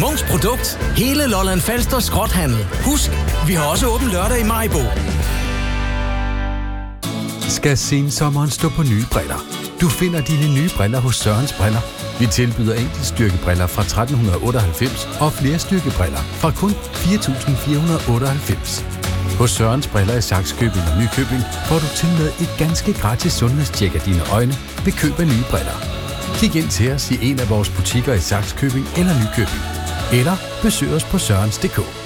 Munks Produkt. Hele Lolland Falster skrothandel. Husk, vi har også åben lørdag i Maribo. Skal sensommeren stå på nye briller? Du finder dine nye briller hos Sørens Briller. Vi tilbyder enkeltstyrkebriller fra 1398 og flere styrkebriller fra kun 4.498. Hos Sørens Briller i Sakskøbing og Nykøbing får du tilmed et ganske gratis sundhedstjek af dine øjne ved køb af nye briller. Kig ind til os i en af vores butikker i Sakskøbing eller Nykøbing. Eller besøg os på sørens.dk.